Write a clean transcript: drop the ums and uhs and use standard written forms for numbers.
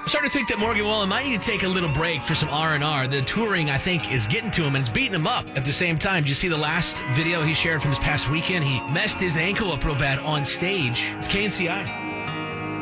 I'm starting to think that Morgan Wallen might need to take a little break for some R&R. The touring, I think, is getting to him, and it's beating him up at the same time. Did you see the last video he shared from this past weekend? He messed his ankle up real bad on stage. It's KNCI.